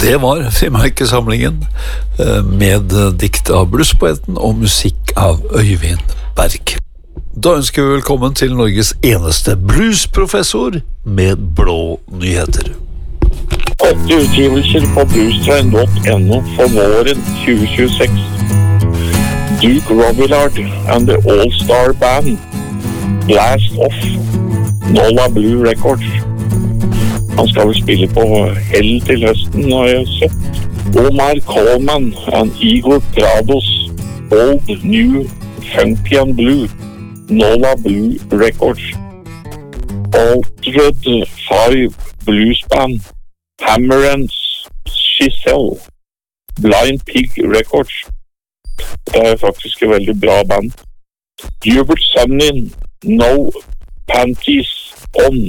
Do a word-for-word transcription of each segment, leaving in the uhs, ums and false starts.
Det var frimerkesamlingen med dikt av bluespoeten og musikk av Øyvind Berg. Da ønsker vi velkommen til Norges eneste bluesprofessor med blå nyheter. Åtte utgivelser på bluestrain punktum no for våren tjue tjueseks. Duke Robillard and the All-Star Band Blast Off Nola Blue Records. Han skal vel spille på Hell til høsten, har jeg sett. Omar Coleman and Igor Prados Old New Funky and Blue Nola Blue Records. Altered Five Blues Band Hammer and Giselle Blind Pig Records. Det er faktisk et veldig bra band. Hubert Sumlin No Panties On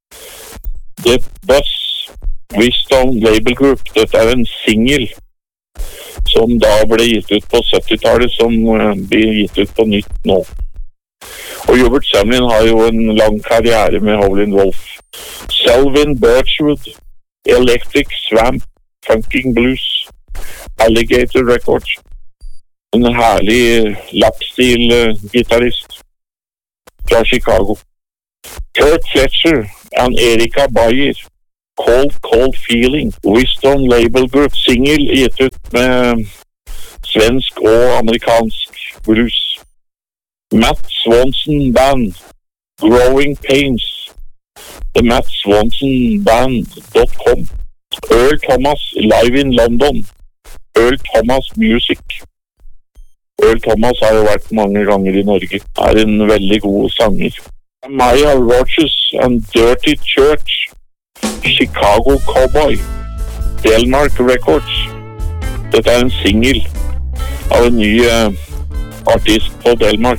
The Buzz Wisdom Label Group. Dette er en single som da ble gitt ut på syttitallet, som blir gitt ut på nytt nå. Og Hubert Sumlin har jo en lang karriere med Howlin' Wolf. Selvin Birchwood Electric Swamp Funking Blues Alligator Records. En herlig lapstil-gitarrist fra Chicago. Kurt Fletcher and Erika Bayer Cold Cold Feeling Wisdom Label Group. Single gitt ut med svensk og amerikansk blues. Matt Swanson Band Growing Pains The Matt Swanson Band dot com. Earl Thomas Live in London Earl Thomas Music. Earl Thomas har jo vært mange ganger i Norge. Er en veldig god sanger. Maya Rogers and Dirty Church Chicago Cowboy Delmark Records. Dette er en single av en ny uh, artist på Delmark.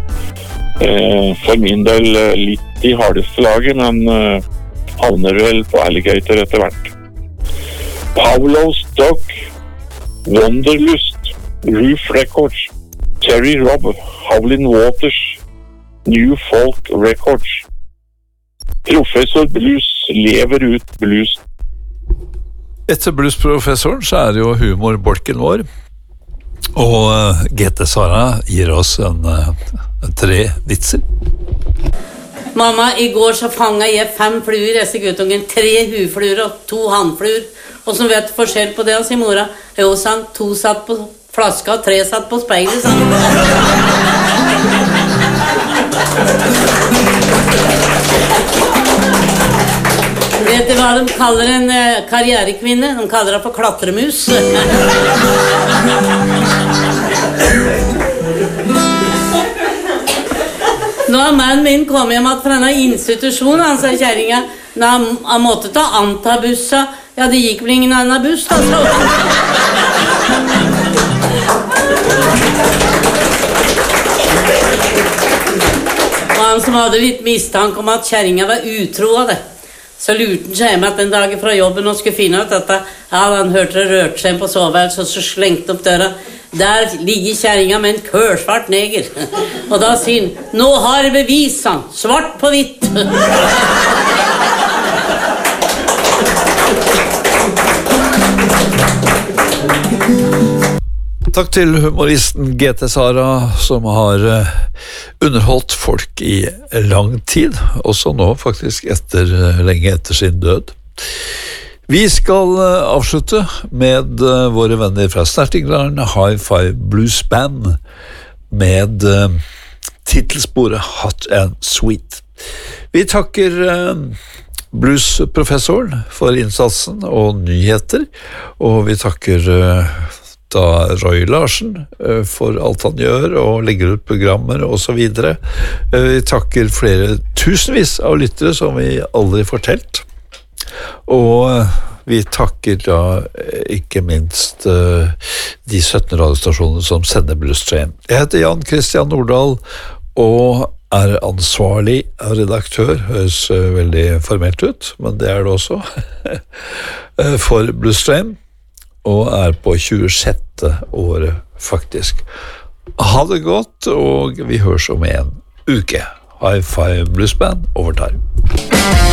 Uh, for min del uh, litt i hardeste laget, men uh, havner vel på Alligator etter hvert. Pavlos Dog Wanderlust Roof Records. Terry Robb Howlin' Waters New Folk Records. Professor Blues lever ut blues. Etter bluesprofessoren så er det jo humorbolken vår. Og uh, G T Sara gir oss en, uh, tre vitser. Mamma, i går så fanget jeg fem fluer, jeg sier guttungen, tre hufluer og to handfluer. Og som vet forskjell på det, sier mora. Jo, sant, to satt på flaska, tre satt på speilet, sant. Vet du hva de kaller en uh, karrierekvinne? De kaller det for klatremus. Nå har mannen min kommet hjem fra denne institusjonen, han sa kjæringa, når han, han måtte ta antabussa. Ja, det gikk vel ingen annen buss, da, så. Og han som hadde litt mistanke om at kjæringa var utro av det. Så lurte han seg hjem at den dagen fra jobben og skulle finne ut dette. Ja, han hørte det rørte seg på soveværelset, så slengte opp døra. Der ligger kjæringa med en kørsvart neger. Og da sier han, nå har jeg bevis, han. Svart på hvitt. Takk til humoristen G T Sara, som har uh, underholdt folk i lang tid, også nå faktisk etter, uh, lenge etter sin død. Vi skal uh, avslutte med uh, våre venner fra Snertingdalen, High Five Blues Band, med uh, titelsporet Hot and Sweet. Vi takker uh, bluesprofessoren for innsatsen og nyheter, og vi takker uh, da Roy Larsen for alt han gjør og legger ut programmer og så videre. Vi takker flere tusenvis av lyttere som vi aldri får telt. Og vi takker da ikke minst de sytten radiostasjonene som sender Bluestrain. Jeg heter Jan Christian Nordahl og er ansvarlig redaktør, høres veldig formelt ut, men det er det også, for Bluestrain. Og er på tjuesjette året faktisk. Ha det godt, og vi høres om en uke. High Five Blues Band overtar.